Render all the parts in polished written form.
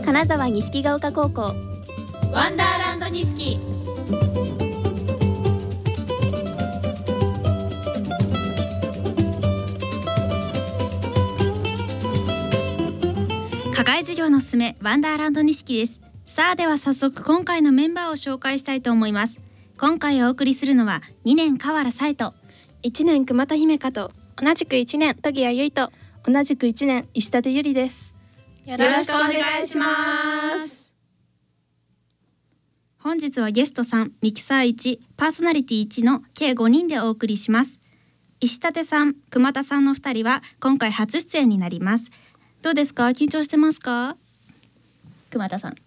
金沢錦ヶ丘高校ワンダーランド錦。 課外授業のすすめワンダーランド錦です。さあでは早速今回のメンバーを紹介したいと思います。今回お送りするのは2年河原彩斗、 1年熊田姫香と、 同じく1年戸木谷結衣と、 同じく1年石立ゆりです。 よろしくお願いします。 本日はゲスト3、ミキサー1、パーソナリティ1の計5人でお送りします。石立さん、熊田さんの2人は今回初出演になります。どうですか？緊張してますか？熊田さん。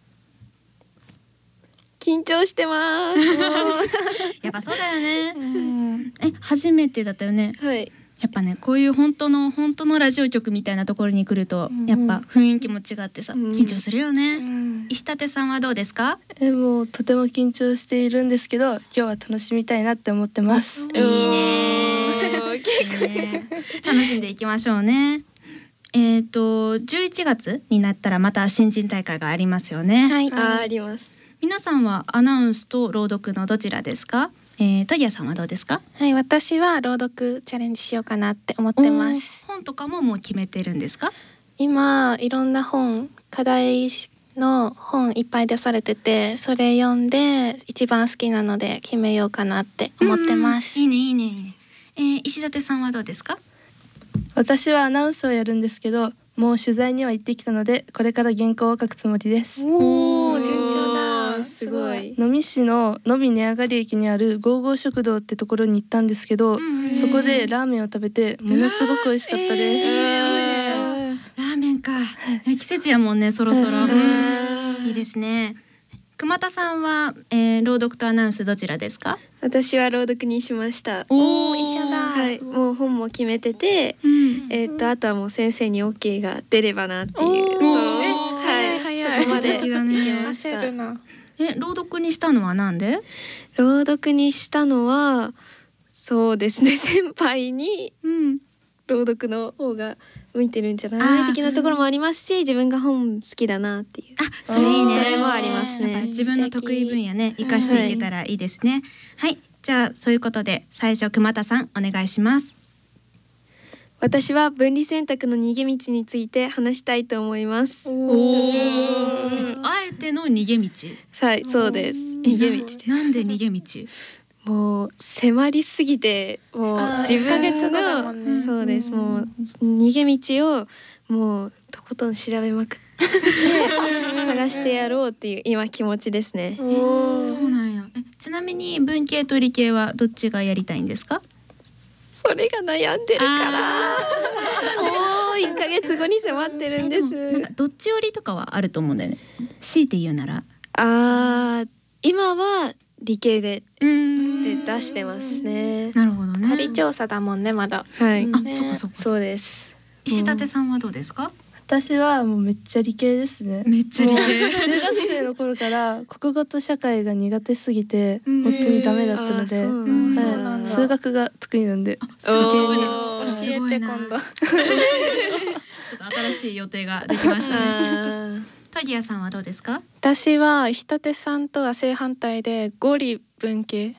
緊張してますやっぱそうだよね。初めてだったよね。 はい。 やっぱね、こういう本当のラジオ局みたいなところに来ると、やっぱ雰囲気も違ってさ、緊張するよね。石立さんはどうですか？ もうとても緊張しているんですけど、今日は楽しみたいなって思ってます。 いいね楽しんでいきましょうね。11月になったらまた新人大会がありますよね。 はい、あります。 皆さんはアナウンスと朗読のどちらですか？戸谷さんはどうですか？ はい、私は朗読チャレンジしようかなって思ってます。 本とかももう決めてるんですか？ 今いろんな本、課題の本いっぱい出されてて、それ読んで一番好きなので決めようかなって思ってます。 いいねいいねいいね。石立さんはどうですか？ 私はアナウンスをやるんですけど、もう取材には行ってきたので、これから原稿を書くつもりです。 おー、順調だ。 すごい。 能美市の能美根上がり駅にあるゴーゴー食堂ってところに行ったんですけど、そこでラーメンを食べてものすごく美味しかったです。 ラーメンか。季節やもんね、そろそろ。いいですね。熊田さんは、朗読とアナウンスどちらですか？ 私は朗読にしました。 おー、一緒だ。 はい、もう本も決めてて、あとはもう先生に OK が出ればなっていう。そこまで行きました。 朗読にしたのはなんで？ 朗読にしたのはそうですね、先輩に朗読の方が向いてるんじゃない的なところもありますし、自分が本好きだなっていう。 それいいね。 それもありますね。 自分の得意分野ね、活かしていけたらいいですね。はい、じゃあそういうことで最初熊田さんお願いします。 私は分離選択の逃げ道について話したいと思います。 あえての逃げ道。 はい、そうです。逃げ道です。 なんで逃げ道？ もう迫りすぎて、もう自分のそうです。もう逃げ道をもうとことん調べまくって探してやろうっていう今気持ちですね。 そうなんや。ちなみに文系と理系はどっちがやりたいんですか？ それが悩んでるからもう1ヶ月後に迫ってるんです。 なんかどっち寄りとかはあると思うんだよね。強いて言うなら今は理系で出してますね。 なるほどね。 仮調査だもんね、まだ。 はい、 そうです。 石立さんはどうですか？ 私はもうめっちゃ理系ですね。 めっちゃ理系。 中学生の頃から国語と社会が苦手すぎて本当にダメだったので、数学が得意なんで理系に。 教えて今度。 ちょっと新しい予定ができましたね。戸木谷さんはどうですか？ 私は石立さんとは正反対でゴリ文系。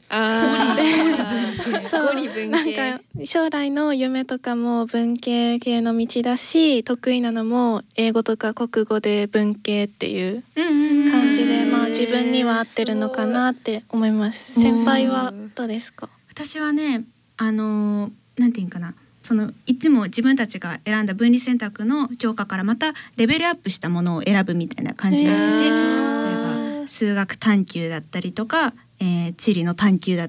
そう、なんか将来の夢とかも文系系の道だし、得意なのも英語とか国語で文系っていう感じで、まあ自分には合ってるのかなって思います。先輩はどうですか？ 私はね、なんていうかな。いつも自分たちが選んだ分離選択の教科からまたレベルアップしたものを選ぶみたいな感じになってて、例えば数学探究だったりとか、地理の探究だっ